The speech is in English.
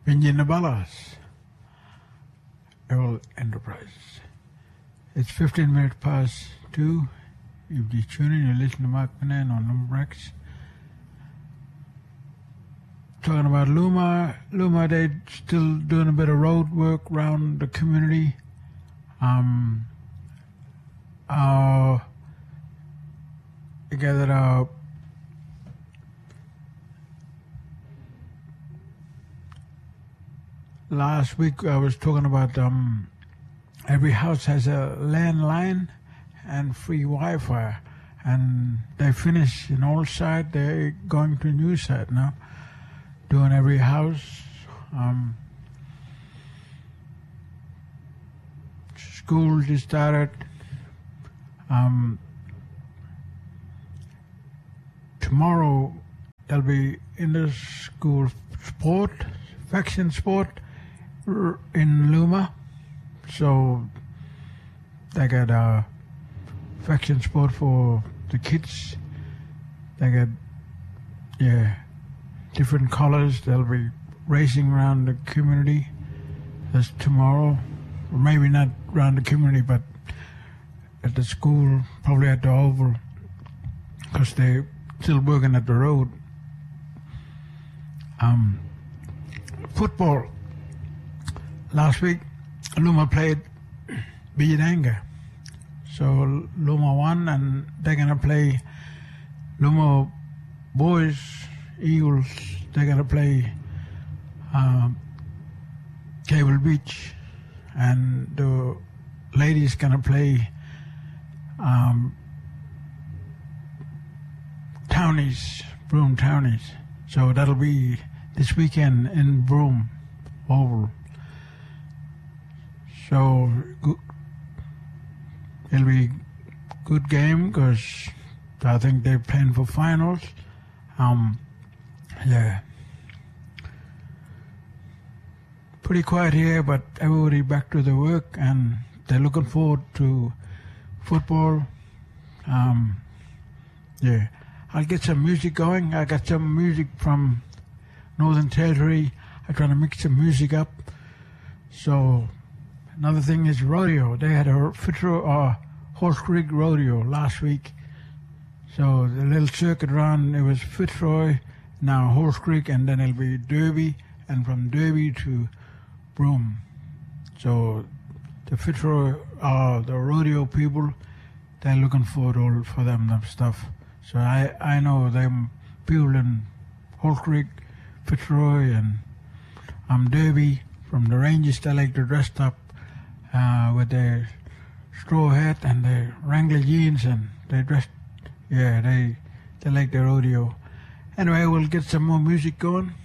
Pinjinabalas, Errol Enterprise. It's 15 minutes past 2. If you tune in, you listen to Mark Manan on Numbrax. Talking about Luma. Luma, they're still doing a bit of road work around the community. They gathered last week I was talking about every house has a landline and free Wi-Fi, and they finished an old site. They're going to a new site now, doing every house. School just started. Tomorrow there'll be inter-school sport, faction sport in Luma. So they got faction sport for the kids. They got different colors. They'll be racing around the community. That's tomorrow. Or maybe not around the community, but at the school, probably at the Oval, because they're still working at the road. Football. Last week, Luma played Bijadanga. So Luma won, and they're going to play Luma boys, Eagles. They're going to play Cable Beach, and the ladies going to play Townies, Broome Townies. So that'll be this weekend in Broome Oval. So it'll be a good game because I think they're playing for finals. Pretty quiet here, but everybody back to their work, and they're looking forward to football. I'll get some music going. I got some music from Northern Territory. I'm trying to mix some music up. So another thing is rodeo. They had a Fitzroy Horse Creek rodeo last week. So the little circuit run, it was Fitzroy, now Horse Creek, and then it'll be Derby, and from Derby to Broome. So the Fitzroy, the rodeo people, they're looking forward for them stuff. So I know them people in Horse Creek, Fitzroy, and Derby, from the Rangers. They like to dress up with their straw hat and their Wrangler jeans, and they dress. They like the rodeo. Anyway, we'll get some more music going.